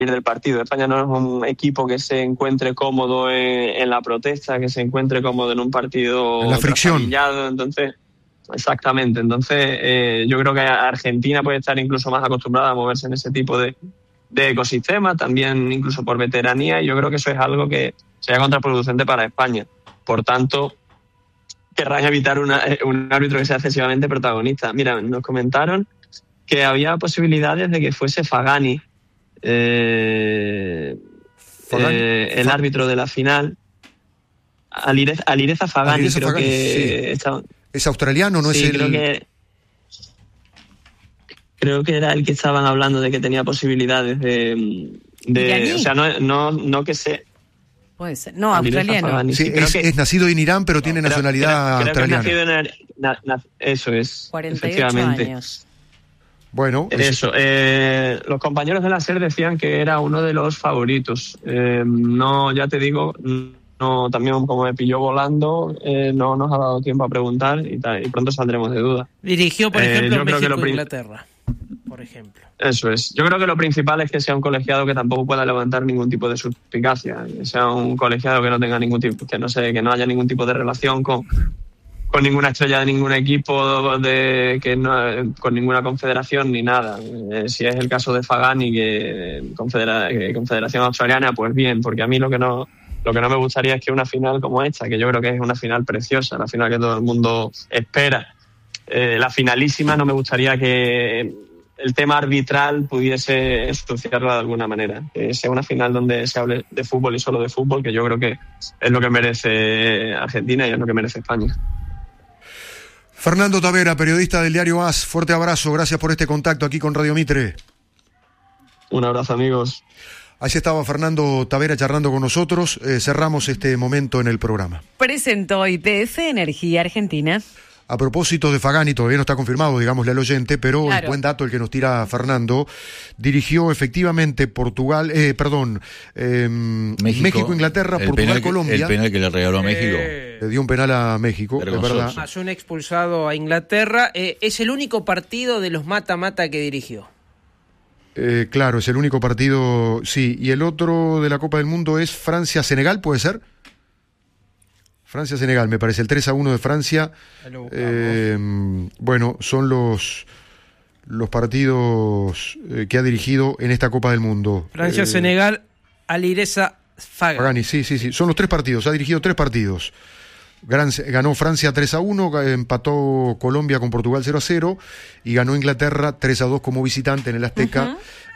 del partido. España no es un equipo que se encuentre cómodo en la protesta, que se encuentre cómodo en un partido en la fricción. Entonces, exactamente. Entonces, yo creo que Argentina puede estar incluso más acostumbrada a moverse en ese tipo de ecosistema, también incluso por veteranía, y yo creo que eso es algo que sería contraproducente para España. Por tanto, querrán evitar un árbitro que sea excesivamente protagonista. Mira, nos comentaron que había posibilidades de que fuese Fagani, el árbitro de la final. Alireza Fagani, Alireza creo Fagani, que sí. ¿Es australiano, no? Sí, es el... creo que era el que estaban hablando de que tenía posibilidades de o sea, no que se... Puede ser. No, australiano. Fagani, sí, es nacido en Irán, pero tiene nacionalidad australiana. Creo que es nacido eso es. 48 años. Bueno, eso. Los compañeros de la SER decían que era uno de los favoritos. No, ya te digo, no, también como me pilló volando, no nos ha dado tiempo a preguntar y pronto saldremos de duda. Dirigió, por ejemplo, México e Inglaterra, por ejemplo. Eso es. Yo creo que lo principal es que sea un colegiado que tampoco pueda levantar ningún tipo de suspicacia, que sea un colegiado que no tenga ningún tipo, que no haya ningún tipo de relación con ninguna estrella de ningún equipo, con ninguna confederación ni nada. Si es el caso de Fagani, que Confederación Australiana, pues bien, porque a mí lo que no me gustaría es que una final como esta, que yo creo que es una final preciosa, la final que todo el mundo espera, la finalísima, no me gustaría que el tema arbitral pudiese ensuciarla de alguna manera. Que sea una final donde se hable de fútbol y solo de fútbol, que yo creo que es lo que merece Argentina y es lo que merece España. Fernando Tavera, periodista del diario AS, fuerte abrazo, gracias por este contacto aquí con Radio Mitre. Un abrazo, amigos. Ahí estaba Fernando Tavera charlando con nosotros. Cerramos este momento en el programa. Presentó YPF Energía Argentina. A propósito de Fagani, todavía no está confirmado, digámosle al oyente, pero claro, buen dato el que nos tira Fernando. Dirigió efectivamente México, Inglaterra, Portugal, Colombia. El penal que le regaló a México. Le dio un penal a México, es verdad. Más un expulsado a Inglaterra. Es el único partido de los mata-mata que dirigió. Claro, es el único partido, sí. Y el otro de la Copa del Mundo es Francia-Senegal, ¿puede ser? Francia-Senegal, me parece, el 3-1 de Francia. Bueno, son los partidos que ha dirigido en esta Copa del Mundo. Francia-Senegal, Alireza Fagani. Sí. Son los 3 partidos, ha dirigido 3 partidos. Ganó Francia 3-1, empató Colombia con Portugal 0-0 y ganó Inglaterra 3-2 como visitante en el Azteca.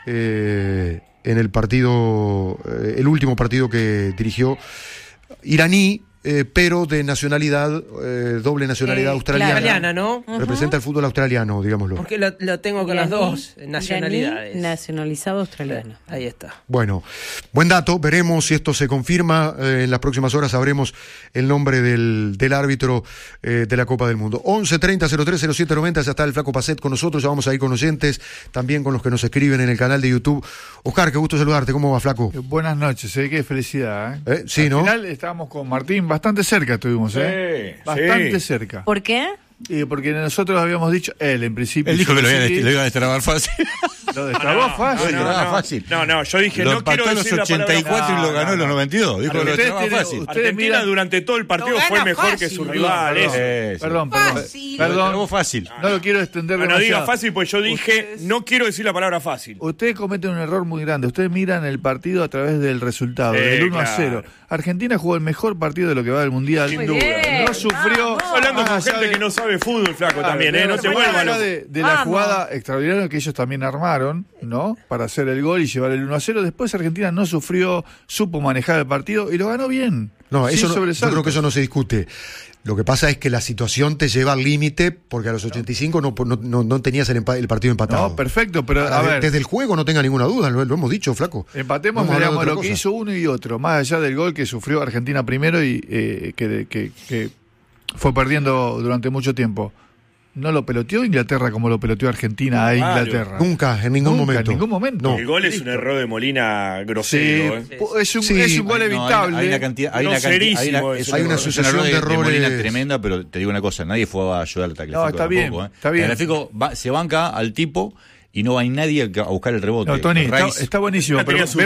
En el partido, el último partido que dirigió, iraní, pero de nacionalidad, doble nacionalidad australiana, ¿no? Representa el fútbol australiano, digámoslo. Porque lo tengo con las dos nacionalidades. Nacionalizado australiano. Ahí está. Bueno, buen dato, veremos si esto se confirma, en las próximas horas sabremos el nombre del árbitro de la Copa del Mundo. 11-30-03-07-90, ya está el Flaco Pacet con nosotros, ya vamos a ir con oyentes, también con los que nos escriben en el canal de YouTube. Oscar, qué gusto saludarte, ¿cómo va, Flaco? Buenas noches, qué felicidad. Sí, Al ¿no? final estábamos con Martín, bastante cerca estuvimos, bastante cerca. ¿Por qué? Porque nosotros habíamos dicho, él en principio... Él dijo que lo iban a destrabar fácil. Lo destrabó fácil. No, yo dije, lo no quiero empató en decir los la palabra 84 y lo ganó en los 92. Dijo que lo destrababa fácil. Argentina durante todo el partido fue mejor que su rival. Perdón. Fácil. No lo quiero extender demasiado. No diga fácil, pues yo dije, no quiero decir la palabra fácil. Ustedes cometen un error muy grande. Ustedes miran el partido a través del resultado, del 1-0. Argentina jugó el mejor partido de lo que va del Mundial. Sin duda. No sufrió. Hablando con gente que no sabe fútbol, Flaco, también, no se vuelvan. De la jugada extraordinaria que ellos también armaron, ¿no? Para hacer el gol y llevar el 1-0. Después Argentina no sufrió, supo manejar el partido y lo ganó bien. No, eso yo creo que eso no se discute. Lo que pasa es que la situación te lleva al límite porque a los 85 no tenías el partido empatado. No, perfecto, pero a ver, desde el juego no tenga ninguna duda, lo hemos dicho, Flaco. Empatemos, digamos, lo que hizo uno y otro, más allá del gol que sufrió Argentina primero y que fue perdiendo durante mucho tiempo. No lo peloteó Inglaterra como lo peloteó Argentina a Inglaterra. Nunca, en ningún momento. No. El gol es un error de Molina grosero. Es un gol evitable. Hay una sucesión de errores. Molina tremenda, pero te digo una cosa, nadie fue a ayudar a taclear. No, está bien. El Fico se banca al tipo y no hay nadie a buscar el rebote. No, Tony, está buenísimo, pero